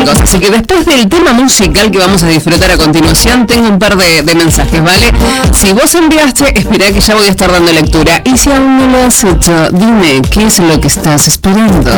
chicos. Así que después del tema musical que vamos a disfrutar a continuación, tengo un par de mensajes, ¿vale? Si vos enviaste, espera que ya voy a estar dando lectura. Y si aún no lo has hecho, dime, ¿qué es lo que estás esperando?